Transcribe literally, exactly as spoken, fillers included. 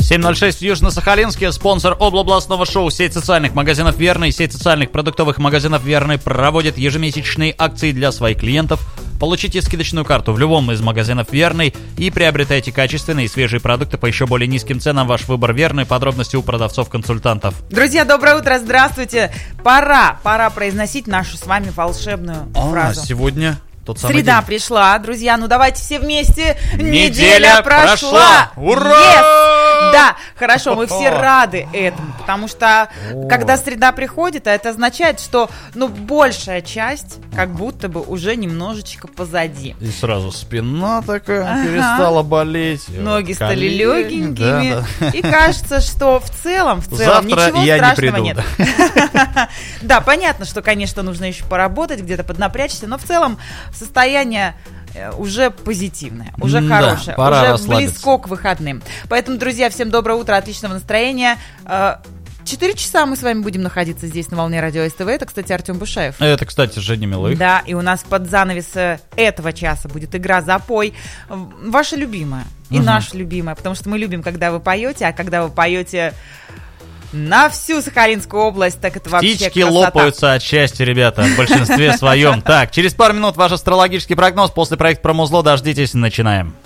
семь ноль шесть в Южно-Сахалинске. Спонсор облабластного шоу. Сеть социальных магазинов «Верный». Сеть социальных продуктовых магазинов «Верный» проводит ежемесячные акции для своих клиентов. Получите скидочную карту в любом из магазинов «Верный» и приобретайте качественные и свежие продукты по еще более низким ценам. Ваш выбор «Верный». Подробности у продавцов-консультантов. Друзья, доброе утро, здравствуйте. Пора, пора произносить нашу с вами волшебную а, фразу. Сегодня... Тот самый Среда день. Пришла, друзья, ну давайте все вместе. Неделя, Неделя прошла. прошла. Ура! Yes! Да, хорошо, мы все рады этому, потому что О. когда среда приходит, это означает, что ну большая часть как будто бы уже немножечко позади. И сразу спина такая ага. перестала болеть. Ноги колени, стали легенькими. Да, да. И кажется, что в целом, в целом Завтра ничего я страшного не приду, нет. Да. да, понятно, что, конечно, нужно еще поработать, где-то поднапрячься, но в целом состояние уже позитивное, уже да, хорошее, уже близко к выходным. Поэтому, друзья, всем доброе утро, отличного настроения. Четыре часа мы с вами будем находиться здесь на волне радио СТВ. Это, кстати, Артем Бушаев. Это, кстати, Женя Милых. Да, и у нас под занавес этого часа будет игра «Запой». Ваша любимая и угу. наша любимая, потому что мы любим, когда вы поете, а когда вы поете на всю Сахалинскую область, так это вообще птички красота. Лопаются от счастья, ребята, в большинстве своем. Так, через пару минут ваш астрологический прогноз. После проекта «Промузло» дождитесь, начинаем.